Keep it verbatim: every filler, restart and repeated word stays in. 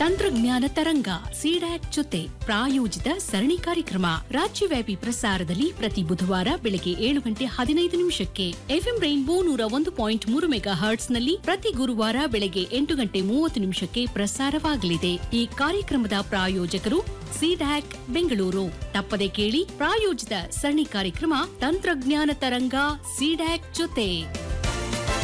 ತಂತ್ರಜ್ಞಾನ ತರಂಗ ಸಿಡ್ಯಾಕ್ ಜೊತೆ ಪ್ರಾಯೋಜಿತ ಸರಣಿ ಕಾರ್ಯಕ್ರಮ ರಾಜ್ಯವ್ಯಾಪಿ ಪ್ರಸಾರದಲ್ಲಿ ಪ್ರತಿ ಬುಧವಾರ ಬೆಳಗ್ಗೆ ಏಳು ಗಂಟೆ ಹದಿನೈದು ನಿಮಿಷಕ್ಕೆ ಎಫ್ಎಂ ರೈನ್ಬೋ ನೂರ ಒಂದು ಪಾಯಿಂಟ್ ಮೂರು ಮೆಗಾ ಹರ್ಟ್ಸ್ ನಲ್ಲಿ ಪ್ರತಿ ಗುರುವಾರ ಬೆಳಗ್ಗೆ ಎಂಟು ಗಂಟೆ ಮೂವತ್ತು ನಿಮಿಷಕ್ಕೆ ಪ್ರಸಾರವಾಗಲಿದೆ. ಈ ಕಾರ್ಯಕ್ರಮದ ಪ್ರಾಯೋಜಕರು ಸಿಡ್ಯಾಕ್ ಬೆಂಗಳೂರು. ತಪ್ಪದೆ ಕೇಳಿ ಪ್ರಾಯೋಜಿತ ಸರಣಿ ಕಾರ್ಯಕ್ರಮ ತಂತ್ರಜ್ಞಾನ ತರಂಗ ಸಿಡ್ಯಾಕ್ ಜೊತೆ.